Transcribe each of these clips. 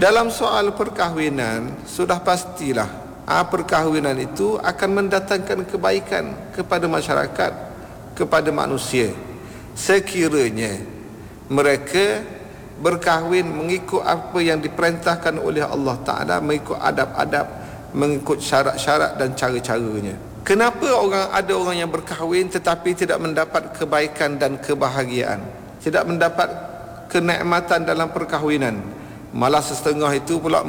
Dalam soal perkahwinan, sudah pastilah perkahwinan itu akan mendatangkan kebaikan kepada masyarakat, kepada manusia, sekiranya mereka berkahwin mengikut apa yang diperintahkan oleh Allah Ta'ala, mengikut adab-adab, mengikut syarat-syarat dan cara-caranya. Kenapa ada orang yang berkahwin tetapi tidak mendapat kebaikan dan kebahagiaan, tidak mendapat kenikmatan dalam perkahwinan? Malah setengah itu pula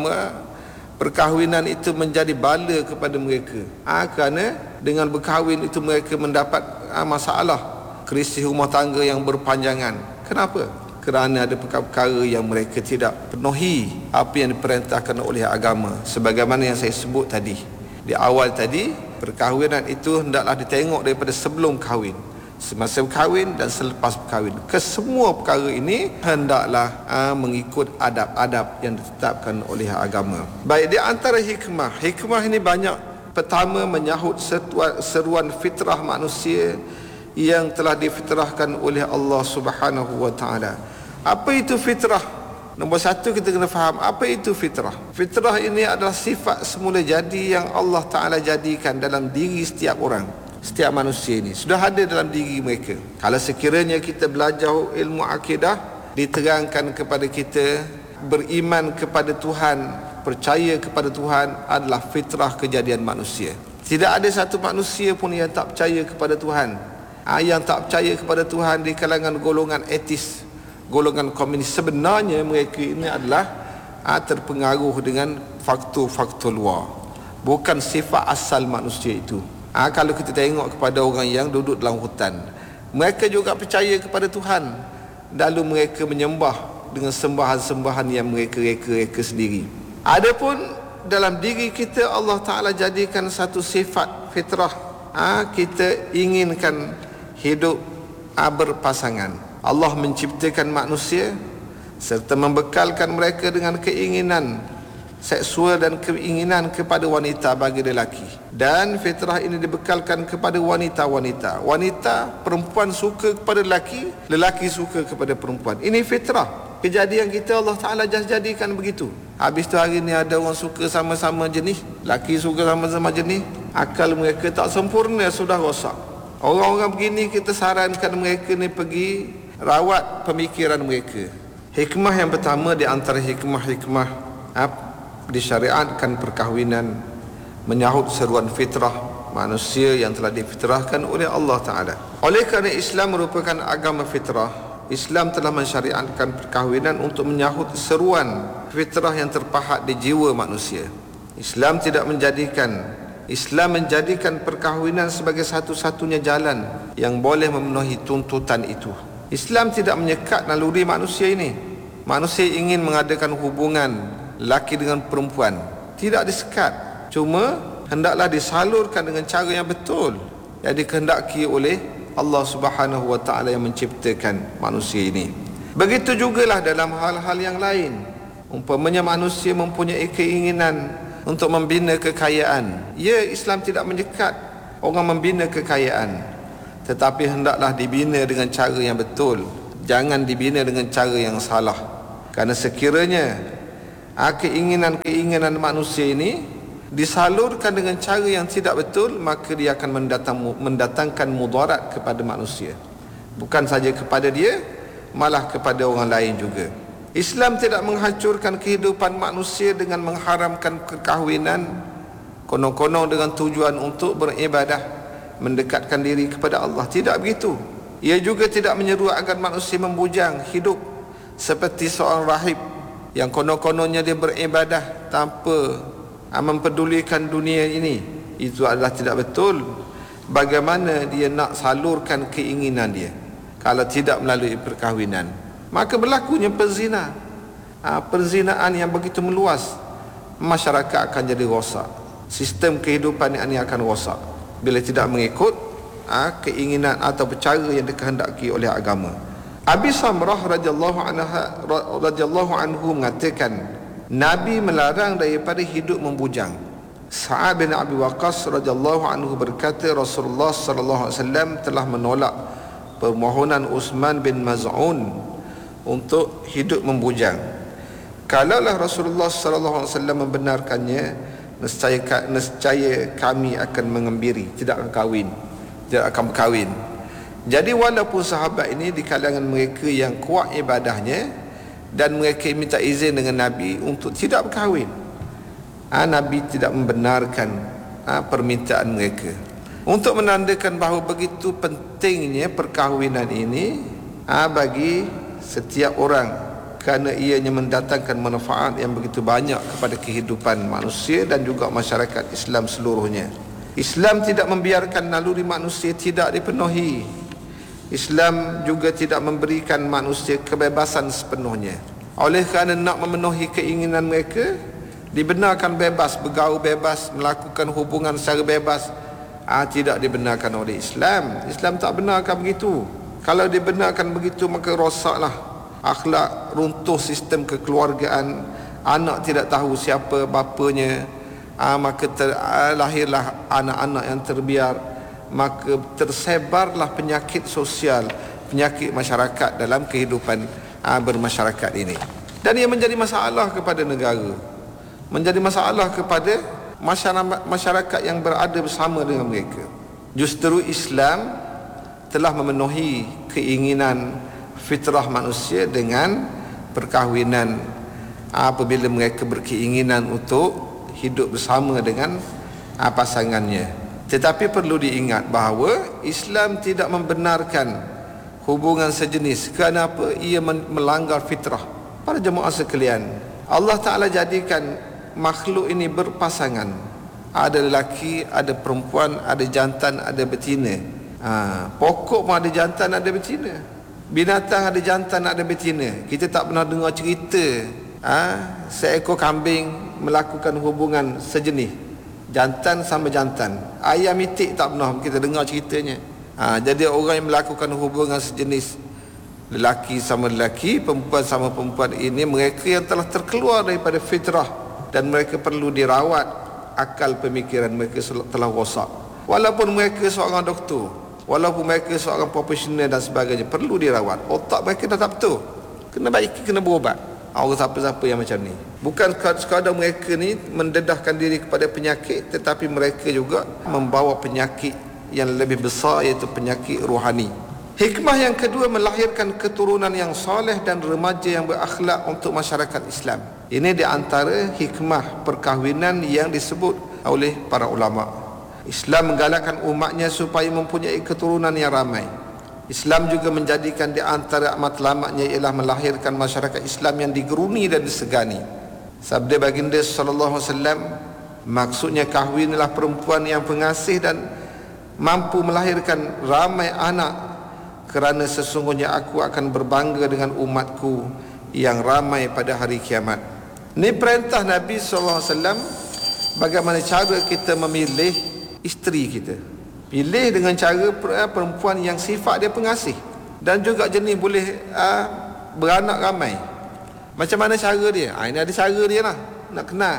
perkahwinan itu menjadi bala kepada mereka. Kerana dengan berkahwin itu mereka mendapat masalah, krisis rumah tangga yang berpanjangan. Kenapa? Kerana ada perkara-perkara yang mereka tidak penuhi apa yang diperintahkan oleh agama. Sebagaimana yang saya sebut tadi di awal tadi, perkahwinan itu hendaklah ditengok daripada sebelum kahwin, semasa berkahwin dan selepas berkahwin. Kesemua perkara ini hendaklah mengikut adab-adab yang ditetapkan oleh agama. Baik, di antara hikmah ini banyak. Pertama, menyahut seruan fitrah manusia yang telah difitrahkan oleh Allah Subhanahu wa Ta'ala. Apa itu fitrah? Nombor satu, kita kena faham apa itu fitrah. Fitrah ini adalah sifat semula jadi yang Allah Ta'ala jadikan dalam diri setiap orang, setiap manusia ini. Sudah ada dalam diri mereka. Kalau sekiranya kita belajar ilmu akidah, diterangkan kepada kita beriman kepada Tuhan, percaya kepada Tuhan adalah fitrah kejadian manusia. Tidak ada satu manusia pun yang tak percaya kepada Tuhan. Yang tak percaya kepada Tuhan di kalangan golongan etis, golongan komunis, sebenarnya mereka ini adalah terpengaruh dengan faktor-faktor luar, bukan sifat asal manusia itu. Kalau kita tengok kepada orang yang duduk dalam hutan, mereka juga percaya kepada Tuhan, lalu mereka menyembah dengan sembahan-sembahan yang mereka reka-reka sendiri. Adapun dalam diri kita, Allah Ta'ala jadikan satu sifat fitrah. Kita inginkan hidup berpasangan. Allah menciptakan manusia serta membekalkan mereka dengan keinginan seksual dan keinginan kepada wanita bagi lelaki. Dan fitrah ini dibekalkan kepada wanita-wanita. Wanita, perempuan suka kepada lelaki, lelaki suka kepada perempuan. Ini fitrah. Kejadian kita Allah Ta'ala jadikan begitu. Habis tu hari ni ada orang suka sama-sama jenis, lelaki suka sama-sama jenis. Akal mereka tak sempurna, sudah rosak. Orang-orang begini kita sarankan mereka ni pergi rawat pemikiran mereka. Hikmah yang pertama di antara hikmah-hikmah disyariatkan perkahwinan, menyahut seruan fitrah manusia yang telah difitrahkan oleh Allah Ta'ala. Oleh kerana Islam merupakan agama fitrah, Islam telah mensyariatkan perkahwinan untuk menyahut seruan fitrah yang terpahat di jiwa manusia. Islam menjadikan perkahwinan sebagai satu-satunya jalan yang boleh memenuhi tuntutan itu. Islam tidak menyekat naluri manusia ini. Manusia ingin mengadakan hubungan lelaki dengan perempuan, tidak disekat, cuma hendaklah disalurkan dengan cara yang betul yang dikehendaki oleh Allah Subhanahu wa Ta'ala yang menciptakan manusia ini. Begitu jugalah dalam hal-hal yang lain. Umpamanya manusia mempunyai keinginan untuk membina kekayaan. Ya, Islam tidak menyekat orang membina kekayaan, tetapi hendaklah dibina dengan cara yang betul, jangan dibina dengan cara yang salah. Kerana sekiranya keinginan-keinginan manusia ini disalurkan dengan cara yang tidak betul, maka dia akan mendatangkan mudarat kepada manusia. Bukan saja kepada dia, malah kepada orang lain juga. Islam tidak menghancurkan kehidupan manusia dengan mengharamkan perkahwinan konon-konon dengan tujuan untuk beribadah, mendekatkan diri kepada Allah. Tidak begitu. Ia juga tidak menyeru agar manusia membujang hidup seperti seorang rahib yang konon-kononnya dia beribadah tanpa mempedulikan dunia ini. Itu adalah tidak betul. Bagaimana dia nak salurkan keinginan dia kalau tidak melalui perkahwinan? Maka berlakunya perzina. Perzinaan yang begitu meluas, masyarakat akan jadi rosak. Sistem kehidupan ini akan rosak bila tidak mengikut keinginan atau cara yang dikehendaki oleh agama. Abi Samrah radhiyallahu anhu mengatakan, Nabi melarang daripada hidup membujang. Sa'ad bin Abi Waqqas radhiyallahu anhu berkata, Rasulullah sallallahu alaihi wasallam telah menolak permohonan Uthman bin Maz'un untuk hidup membujang. Kalaulah Rasulullah sallallahu alaihi wasallam membenarkannya, nescaya kami akan mengembiri, tidak akan berkahwin. Jadi walaupun sahabat ini di kalangan mereka yang kuat ibadahnya dan mereka minta izin dengan Nabi untuk tidak berkahwin, Nabi tidak membenarkan permintaan mereka, untuk menandakan bahawa begitu pentingnya perkahwinan ini bagi setiap orang, kerana ianya mendatangkan manfaat yang begitu banyak kepada kehidupan manusia dan juga masyarakat Islam seluruhnya. Islam tidak membiarkan naluri manusia tidak dipenuhi. Islam juga tidak memberikan manusia kebebasan sepenuhnya. Oleh kerana nak memenuhi keinginan mereka, dibenarkan bebas, bergaul bebas, melakukan hubungan secara bebas, tidak dibenarkan oleh Islam. Islam tak benarkan begitu. Kalau dibenarkan begitu, maka rosaklah akhlak, runtuh sistem kekeluargaan, anak tidak tahu siapa bapanya, maka lahirlah anak-anak yang terbiar, maka tersebarlah penyakit sosial, penyakit masyarakat dalam kehidupan bermasyarakat ini. Dan ia menjadi masalah kepada negara, menjadi masalah kepada masyarakat yang berada bersama dengan mereka. Justru Islam telah memenuhi keinginan fitrah manusia dengan perkahwinan apabila mereka berkeinginan untuk hidup bersama dengan pasangannya. Tetapi perlu diingat bahawa Islam tidak membenarkan hubungan sejenis. Kenapa? Ia melanggar fitrah. Para jemaah sekalian, Allah Ta'ala jadikan makhluk ini berpasangan. Ada lelaki, ada perempuan, ada jantan, ada betina. Pokok pun ada jantan, ada betina. Binatang ada jantan, ada betina. Kita tak pernah dengar cerita seekor kambing melakukan hubungan sejenis, jantan sama jantan. Ayam itik tak pernah kita dengar ceritanya. Jadi orang yang melakukan hubungan sejenis, lelaki sama lelaki, perempuan sama perempuan, ini mereka yang telah terkeluar daripada fitrah, dan mereka perlu dirawat. Akal pemikiran mereka telah rosak. Walaupun mereka seorang doktor, walaupun mereka seorang profesional dan sebagainya, perlu dirawat. Otak mereka dah tak betul, kena baiki, kena berubat. Orang siapa-siapa yang macam ni, bukan sekadar mereka ni mendedahkan diri kepada penyakit, tetapi mereka juga membawa penyakit yang lebih besar, iaitu penyakit rohani. Hikmah yang kedua, melahirkan keturunan yang soleh dan remaja yang berakhlak untuk masyarakat Islam. Ini di antara hikmah perkahwinan yang disebut oleh para ulama. Islam menggalakkan umatnya supaya mempunyai keturunan yang ramai. Islam juga menjadikan di antara matlamatnya ialah melahirkan masyarakat Islam yang digeruni dan disegani. Sabda baginda sallallahu alaihi wasallam, maksudnya kahwin adalah perempuan yang pengasih dan mampu melahirkan ramai anak, kerana sesungguhnya aku akan berbangga dengan umatku yang ramai pada hari kiamat. Ini perintah Nabi sallallahu alaihi wasallam bagaimana cara kita memilih isteri kita. Pilih dengan cara perempuan yang sifat dia pengasih, dan juga jenis boleh beranak ramai. Macam mana cara dia? Ini ada cara dia lah, nak kenal.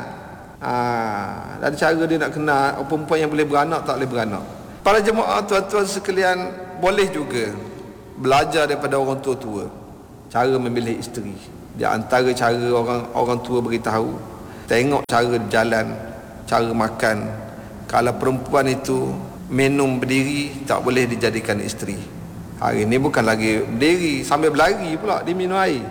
Ada cara dia nak kenal perempuan yang boleh beranak, tak boleh beranak. Para jemaah, tuan-tuan sekalian, boleh juga belajar daripada orang tua-tua cara memilih isteri. Di antara cara orang tua beritahu, tengok cara jalan, cara makan. Kalau perempuan itu minum berdiri, tak boleh dijadikan isteri. Hari ini bukan lagi berdiri, sambil berlari pula dia minum air.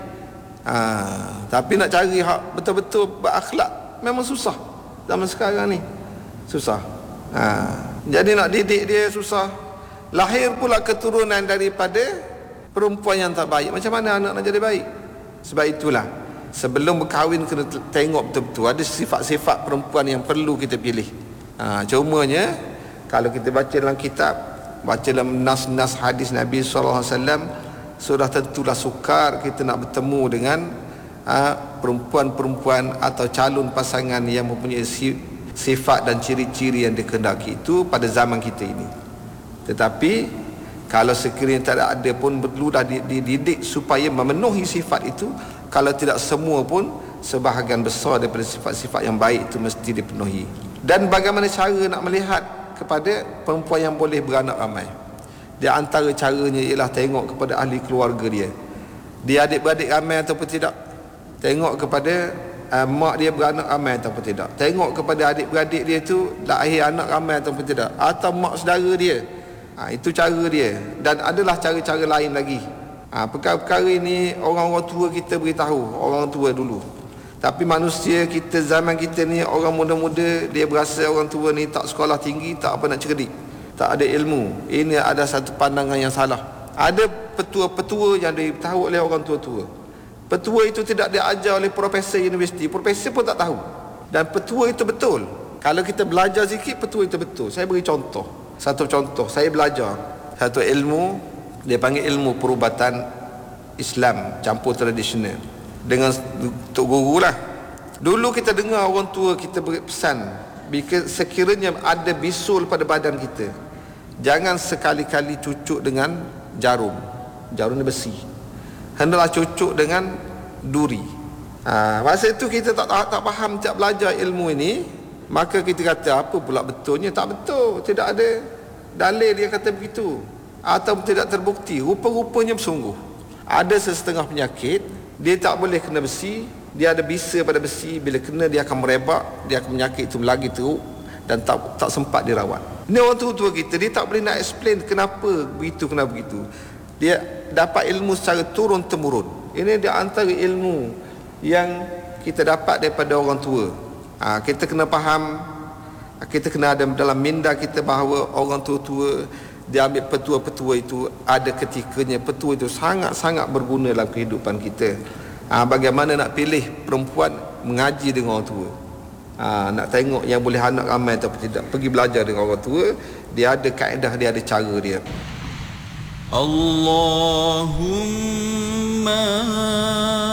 Tapi nak cari hak betul-betul berakhlak memang susah. Zaman sekarang ni susah. Jadi nak didik dia susah. Lahir pula keturunan daripada perempuan yang tak baik. Macam mana anak nak jadi baik? Sebab itulah, sebelum berkahwin kena tengok betul-betul ada sifat-sifat perempuan yang perlu kita pilih. Cumanya kalau kita baca dalam kitab, baca dalam nas-nas hadis Nabi SAW, sudah tentulah sukar kita nak bertemu dengan perempuan-perempuan atau calon pasangan yang mempunyai sifat dan ciri-ciri yang dikehendaki itu pada zaman kita ini. Tetapi kalau sekiranya tak ada pun, perlu dah dididik supaya memenuhi sifat itu. Kalau tidak semua pun, sebahagian besar daripada sifat-sifat yang baik itu mesti dipenuhi. Dan bagaimana cara nak melihat kepada perempuan yang boleh beranak ramai? Di antara caranya ialah tengok kepada ahli keluarga dia. Dia adik-beradik ramai ataupun tidak. Tengok kepada mak dia beranak ramai ataupun tidak. Tengok kepada adik-beradik dia tu lahir anak ramai ataupun tidak, atau mak saudara dia. Itu cara dia. Dan adalah cara-cara lain lagi. Perkara-perkara ini orang-orang tua kita beritahu, orang tua dulu. Tapi manusia kita zaman kita ni, orang muda-muda, dia berasa orang tua ni tak sekolah tinggi, tak apa nak cerdik, tak ada ilmu. Ini ada satu pandangan yang salah. Ada petua-petua yang diberitahu oleh orang tua-tua. Petua itu tidak diajar oleh profesor universiti, profesor pun tak tahu. Dan petua itu betul. Kalau kita belajar sikit, petua itu betul. Saya beri contoh. Satu contoh, saya belajar satu ilmu, dia panggil ilmu perubatan Islam campur tradisional. Dengan Tok Guru lah. Dulu kita dengar orang tua kita berpesan, sekiranya ada bisul pada badan kita, jangan sekali-kali cucuk dengan jarum. Jarum ni besi. Hendaklah cucuk dengan duri. Masa itu kita tak faham, tak belajar ilmu ini, maka kita kata apa pula betulnya? Tak betul. Tidak ada dalil yang kata begitu, atau tidak terbukti. Rupa-rupanya bersungguh ada sesetengah penyakit, dia tak boleh kena besi, dia ada bisa pada besi, bila kena dia akan merebak, dia akan penyakit itu lagi teruk dan tak sempat dirawat. Ini orang tua-tua kita, dia tak boleh nak explain kenapa begitu, kenapa begitu. Dia dapat ilmu secara turun-temurun. Ini dia antara ilmu yang kita dapat daripada orang tua. Kita kena faham, kita kena ada dalam minda kita bahawa orang tua-tua, dia ambil petua-petua itu, ada ketikanya petua itu sangat-sangat berguna dalam kehidupan kita. Bagaimana nak pilih perempuan mengaji dengan orang tua, nak tengok yang boleh anak ramai atau tidak, pergi belajar dengan orang tua. Dia ada kaedah, dia ada cara dia. Allahumma